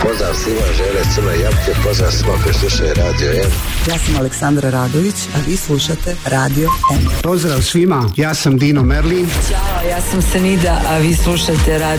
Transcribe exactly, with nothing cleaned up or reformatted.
Pozdrav svima, žele Crne Jabuke, pozdrav svima koji slušaju Radio M. Ja sam Aleksandra Radović, a vi slušate Radio M. Pozdrav svima, ja sam Dino Merlin. Ćao, ja sam Senida, a vi slušate Radio